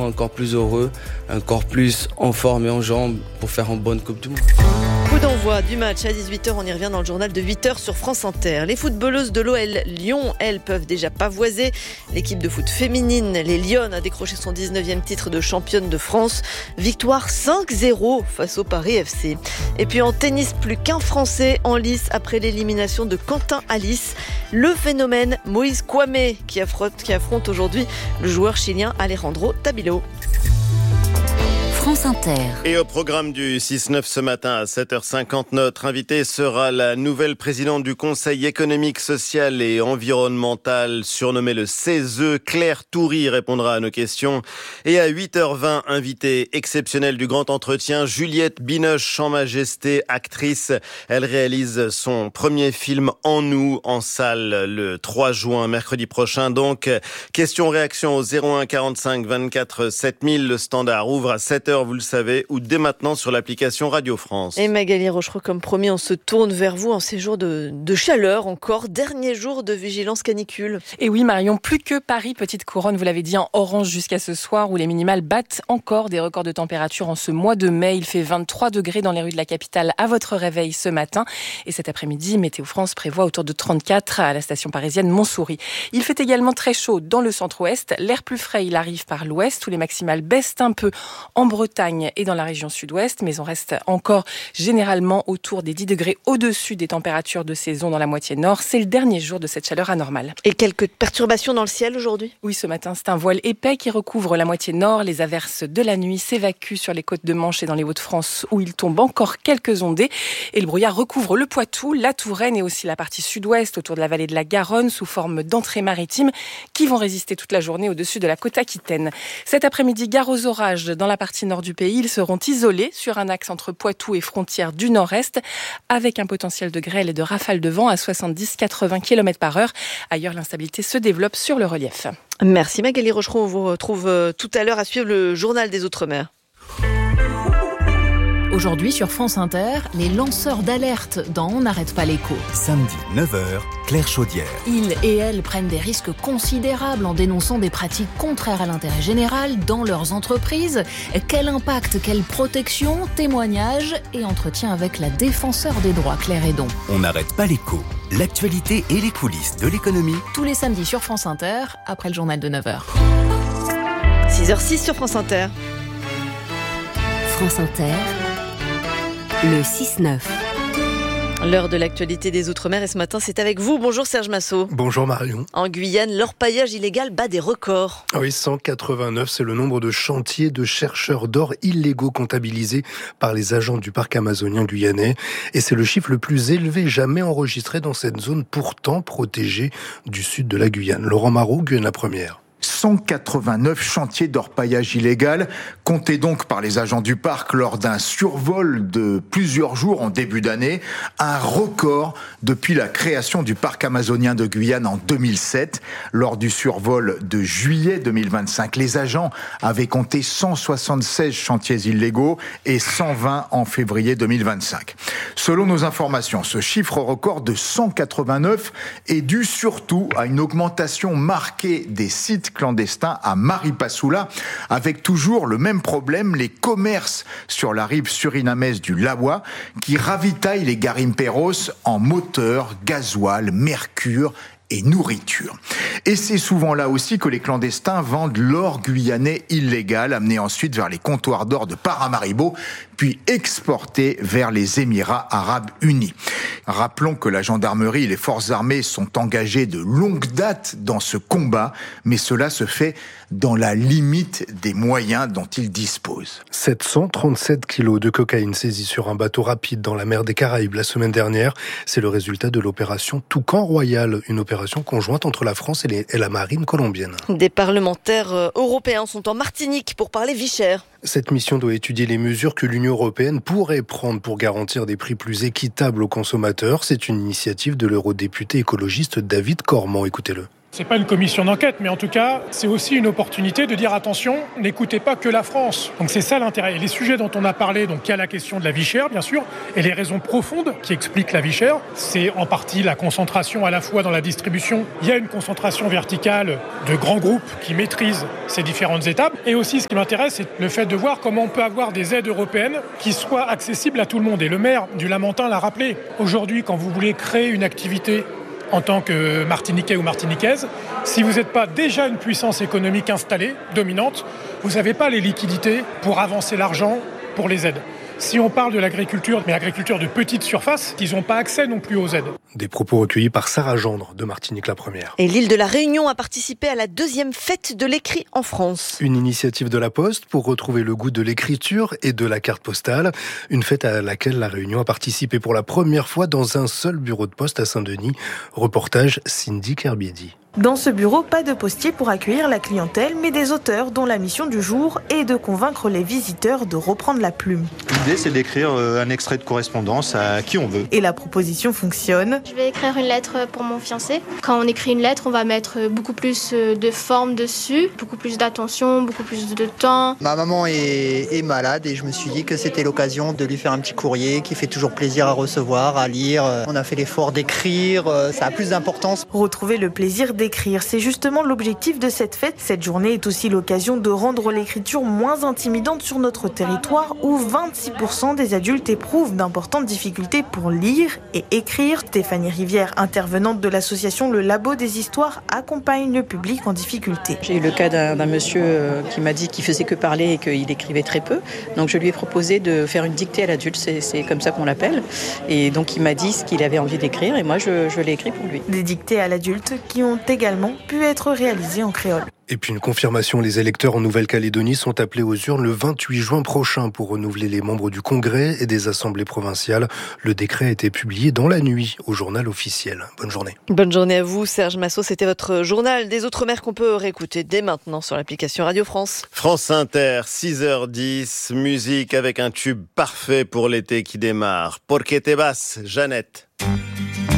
encore plus heureux, encore plus en forme et en jambes pour faire une bonne Coupe du Monde. Coup d'envoi du match à 18h, on y revient dans le journal de 8h sur France Inter. Les footballeuses de l'OL Lyon, elles, peuvent déjà pavoiser. L'équipe de foot féminine, les Lyonnes, a décroché son 19e titre de championne de France. Victoire 5-0 face au Paris FC. Et puis en tennis, plus qu'un Français en lice après l'élimination de Quentin Halys. Le phénomène Moïse Kouamé qui affronte aujourd'hui le joueur chilien Alejandro Tabilo. France Inter. Et au programme du 6-9 ce matin à 7h50, notre invitée sera la nouvelle présidente du Conseil économique, social et environnemental, surnommée le CESE. Claire Toury répondra à nos questions. Et à 8h20, invitée exceptionnelle du grand entretien, Juliette Binoche, en majesté, actrice. Elle réalise son premier film En nous, en salle, le 3 juin, mercredi prochain. Donc, question-réaction au 01 45 24 7000. Le standard ouvre à 7h. Vous le savez, ou dès maintenant sur l'application Radio France. Et Magali Rochereau, comme promis, on se tourne vers vous en ces jours de chaleur encore. Dernier jour de vigilance canicule. Et oui Marion, plus que Paris, petite couronne, vous l'avez dit, en orange jusqu'à ce soir, où les minimales battent encore des records de température en ce mois de mai. Il fait 23 degrés dans les rues de la capitale à votre réveil ce matin. Et cet après-midi, Météo France prévoit autour de 34 à la station parisienne Montsouris. Il fait également très chaud dans le centre-ouest. L'air plus frais, il arrive par l'ouest, où les maximales baissent un peu en Bretagne et dans la région sud-ouest, mais on reste encore généralement autour des 10 degrés au-dessus des températures de saison dans la moitié nord. C'est le dernier jour de cette chaleur anormale. Et quelques perturbations dans le ciel aujourd'hui ? Oui, ce matin, c'est un voile épais qui recouvre la moitié nord. Les averses de la nuit s'évacuent sur les côtes de Manche et dans les Hauts-de-France où il tombe encore quelques ondées. Et le brouillard recouvre le Poitou, la Touraine et aussi la partie sud-ouest autour de la vallée de la Garonne sous forme d'entrées maritimes qui vont résister toute la journée au-dessus de la côte aquitaine. Cet après-midi, gare aux orages dans la partie nord du pays. Ils seront isolés sur un axe entre Poitou et frontières du nord-est avec un potentiel de grêle et de rafales de vent à 70-80 km/h. Ailleurs, l'instabilité se développe sur le relief. Merci Magali Rochereau. On vous retrouve tout à l'heure à suivre le journal des Outre-mer. Aujourd'hui sur France Inter, les lanceurs d'alerte dans On n'arrête pas l'écho. Samedi 9h, Claire Chaudière. Ils et elles prennent des risques considérables en dénonçant des pratiques contraires à l'intérêt général dans leurs entreprises. Quel impact, quelle protection, témoignages et entretien avec la défenseur des droits Claire Hédon. On n'arrête pas l'écho. L'actualité et les coulisses de l'économie. Tous les samedis sur France Inter, après le journal de 9h. 6h06 sur France Inter. France Inter. Le 6-9. L'heure de l'actualité des Outre-mer et ce matin c'est avec vous. Bonjour Serge Massot. Bonjour Marion. En Guyane, l'orpaillage illégal bat des records. Oui, 189, c'est le nombre de chantiers de chercheurs d'or illégaux comptabilisés par les agents du parc amazonien guyanais. Et c'est le chiffre le plus élevé jamais enregistré dans cette zone pourtant protégée du sud de la Guyane. Laurent Marot, Guyane Première. 189 chantiers d'orpaillage illégal, comptés donc par les agents du parc lors d'un survol de plusieurs jours en début d'année, un record depuis la création du parc amazonien de Guyane en 2007. Lors du survol de juillet 2025, les agents avaient compté 176 chantiers illégaux et 120 en février 2025. Selon nos informations, ce chiffre record de 189 est dû surtout à une augmentation marquée des sites clandestins à Maripasoula, avec toujours le même problème, les commerces sur la rive surinamaise du Lawa qui ravitaillent les garimperos en moteur, gasoil, mercure et nourriture. Et c'est souvent là aussi que les clandestins vendent l'or guyanais illégal, amené ensuite vers les comptoirs d'or de Paramaribo, puis exporté vers les Émirats arabes unis. Rappelons que la gendarmerie et les forces armées sont engagées de longue date dans ce combat, mais cela se fait dans la limite des moyens dont ils disposent. 737 kilos de cocaïne saisis sur un bateau rapide dans la mer des Caraïbes la semaine dernière. C'est le résultat de l'opération Toucan Royal, une opération conjointe entre la France et la marine colombienne. Des parlementaires européens sont en Martinique pour parler vie chère. Cette mission doit étudier les mesures que l'Union européenne pourrait prendre pour garantir des prix plus équitables aux consommateurs. C'est une initiative de l'eurodéputé écologiste David Cormand. Écoutez-le. C'est pas une commission d'enquête, mais en tout cas, c'est aussi une opportunité de dire attention, n'écoutez pas que la France. Donc c'est ça l'intérêt. Et les sujets dont on a parlé, donc il y a la question de la vie chère, bien sûr, et les raisons profondes qui expliquent la vie chère, c'est en partie la concentration à la fois dans la distribution. Il y a une concentration verticale de grands groupes qui maîtrisent ces différentes étapes. Et aussi, ce qui m'intéresse, c'est le fait de voir comment on peut avoir des aides européennes qui soient accessibles à tout le monde. Et le maire du Lamentin l'a rappelé. Aujourd'hui, quand vous voulez créer une activité en tant que Martiniquais ou Martiniquaise, si vous n'êtes pas déjà une puissance économique installée, dominante, vous n'avez pas les liquidités pour avancer l'argent pour les aides. Si on parle de l'agriculture, mais agriculture de petite surface, ils n'ont pas accès non plus aux aides. Des propos recueillis par Sarah Gendre de Martinique la Première. Et l'île de la Réunion a participé à la 2e fête de l'écrit en France. Une initiative de la Poste pour retrouver le goût de l'écriture et de la carte postale. Une fête à laquelle la Réunion a participé pour la première fois dans un seul bureau de poste à Saint-Denis. Reportage Cindy Kerbiedi. Dans ce bureau, pas de postier pour accueillir la clientèle, mais des auteurs dont la mission du jour est de convaincre les visiteurs de reprendre la plume. L'idée, c'est d'écrire un extrait de correspondance à qui on veut. Et la proposition fonctionne. Je vais écrire une lettre pour mon fiancé. Quand on écrit une lettre, on va mettre beaucoup plus de forme dessus, beaucoup plus d'attention, beaucoup plus de temps. Ma maman est malade et je me suis dit que c'était l'occasion de lui faire un petit courrier qui fait toujours plaisir à recevoir, à lire. On a fait l'effort d'écrire, ça a plus d'importance. Retrouver le plaisir d'écrire, c'est justement l'objectif de cette fête. Cette journée est aussi l'occasion de rendre l'écriture moins intimidante sur notre territoire où 26% des adultes éprouvent d'importantes difficultés pour lire et écrire. Stéphanie Rivière, intervenante de l'association Le Labo des Histoires, accompagne le public en difficulté. J'ai eu le cas d'un monsieur qui m'a dit qu'il faisait que parler et qu'il écrivait très peu. Donc je lui ai proposé de faire une dictée à l'adulte, c'est comme ça qu'on l'appelle. Et donc il m'a dit ce qu'il avait envie d'écrire et moi je l'ai écrit pour lui. Des dictées à l'adulte qui ont également pu être réalisées en créole. Et puis une confirmation, les électeurs en Nouvelle-Calédonie sont appelés aux urnes le 28 juin prochain pour renouveler les membres du Congrès et des assemblées provinciales. Le décret a été publié dans la nuit au journal officiel. Bonne journée. Bonne journée à vous, Serge Massot. C'était votre journal des Outre-mer qu'on peut réécouter dès maintenant sur l'application Radio France. France Inter, 6h10, musique avec un tube parfait pour l'été qui démarre. Porque te vas, Jeannette.